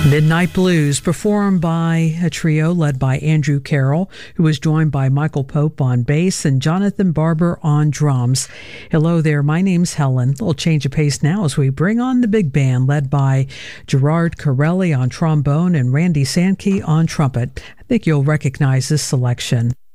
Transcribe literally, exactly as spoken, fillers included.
Midnight Blues, performed by a trio led by Andrew Carroll, who was joined by Michael Pope on bass and Jonathan Barber on drums. Hello there, my name's Helen. A little change of pace now as we bring on the big band led by Gerard Corelli on trombone and Randy Sankey on trumpet. I think you'll recognize this selection.